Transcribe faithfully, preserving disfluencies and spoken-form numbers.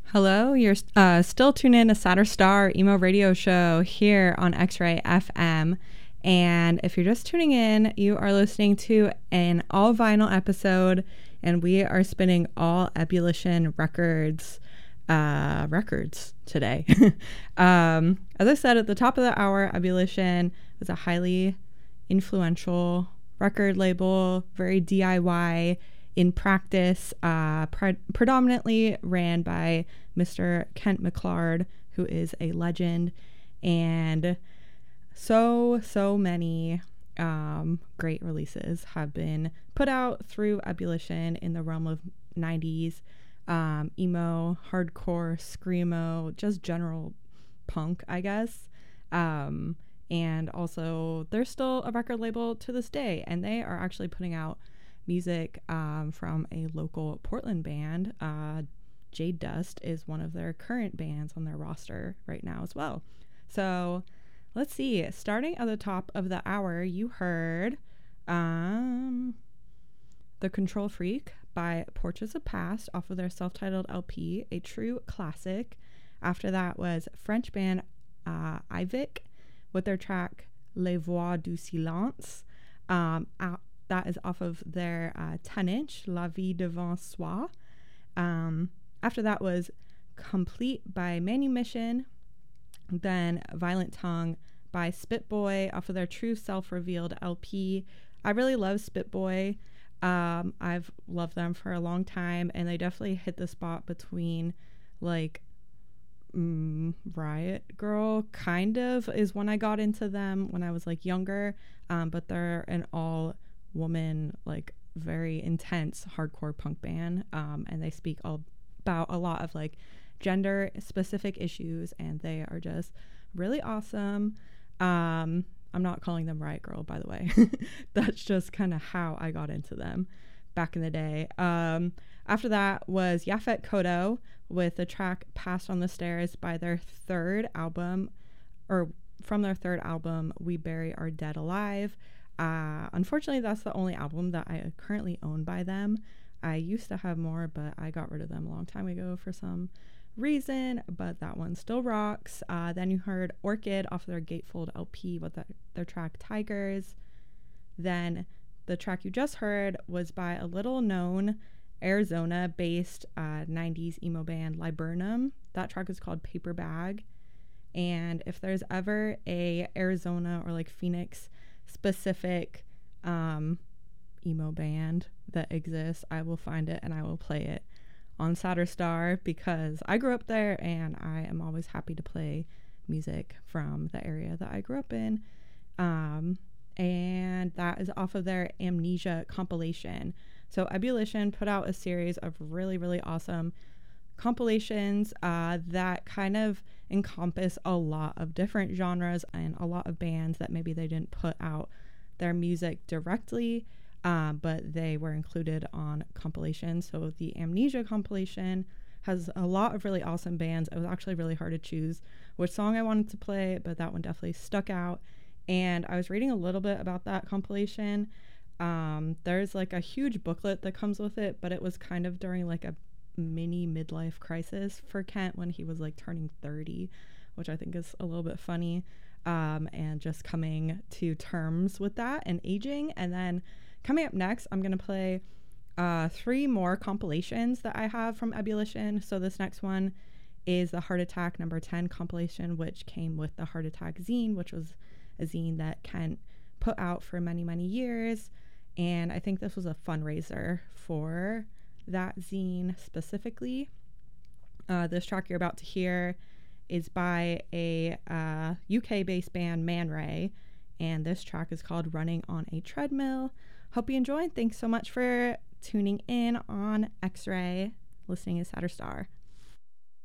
Hello, you're uh, still tuned in to Saturn Star Emo Radio Show here on X-Ray F M. And if you're just tuning in, you are listening to an all vinyl episode, and we are spinning all Ebullition records uh, records today. um, as I said at the top of the hour, Ebullition was a highly influential record label, very D I Y in practice, uh, pre- predominantly ran by Mister Kent McClard, who is a legend, and so, so many um, great releases have been put out through Ebullition in the realm of nineties, um, emo, hardcore, screamo, just general punk, I guess. Um, and also, they're still a record label to this day, and they are actually putting out music um, from a local Portland band. Uh, Jade Dust is one of their current bands on their roster right now as well. So let's see. Starting at the top of the hour, you heard um, The Control Freak by Portraits of Past off of their self-titled L P, a true classic. After that was French band uh, Ivic with their track Les Voix du Silence. Um, out That is off of their uh, ten-inch, La Vie Devant Soi. Um, after that was Complete by Manumission. Then Violent Tongue by Spitboy off of their True Self-Revealed L P. I really love Spitboy. Um, I've loved them for a long time, and they definitely hit the spot between, like, mm, Riot Girl, kind of, is when I got into them when I was, like, younger. Um, but they're an all woman, like, very intense hardcore punk band, um and they speak all about a lot of like gender specific issues, and they are just really awesome. um I'm not calling them Riot Girl, by the way. That's just kind of how I got into them back in the day. Um after that was Yaphet Kotto with the track Passed on the Stairs by their third album, or from their third album, We Bury Our Dead Alive. Uh, unfortunately, that's the only album that I currently own by them. I used to have more, but I got rid of them a long time ago for some reason, but that one still rocks. Uh, then you heard Orchid off of their Gatefold L P with the, their track Tigers. Then the track you just heard was by a little known Arizona-based uh, nineties emo band Liburnum. That track is called Paper Bag. And if there's ever a Arizona or like Phoenix specific um emo band that exists, I will find it and I will play it on Saturn Star, because I grew up there and I am always happy to play music from the area that I grew up in. Um and that is off of their Amnesia compilation. So Ebullition put out a series of really, really awesome compilations uh, that kind of encompass a lot of different genres and a lot of bands that maybe they didn't put out their music directly, uh, but they were included on compilations. So the Amnesia compilation has a lot of really awesome bands. It was actually really hard to choose which song I wanted to play, but that one definitely stuck out. And I was reading a little bit about that compilation. Um, there's like a huge booklet that comes with it, but it was kind of during like a mini midlife crisis for Kent when he was like turning thirty, which I think is a little bit funny, um, and just coming to terms with that and aging. And then coming up next, I'm going to play uh, three more compilations that I have from Ebullition. So this next one is the Heart Attack number ten compilation, which came with the Heart Attack zine, which was a zine that Kent put out for many, many years. And I think this was a fundraiser for that zine specifically. Uh, this track you're about to hear is by a uh, U K-based band, Man Ray, and this track is called Running on a Treadmill. Hope you enjoyed. Thanks so much for tuning in on X-Ray, listening to Saturn Star.